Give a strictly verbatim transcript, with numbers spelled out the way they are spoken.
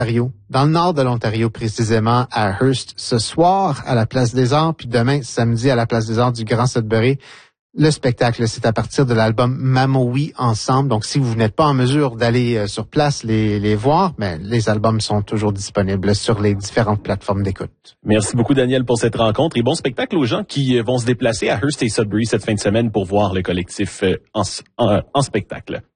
Ontario, dans le nord de l'Ontario précisément, à Hearst, ce soir à la Place des Arts, puis demain, samedi, à la Place des Arts du Grand Sudbury. Le spectacle, c'est à partir de l'album Mamowi Ensemble. Donc, si vous n'êtes pas en mesure d'aller euh, sur place les, les voir, ben, les albums sont toujours disponibles sur les différentes plateformes d'écoute. Merci beaucoup, Daniel, pour cette rencontre et bon spectacle aux gens qui vont se déplacer à Hearst et Sudbury cette fin de semaine pour voir le collectif en, en, en spectacle.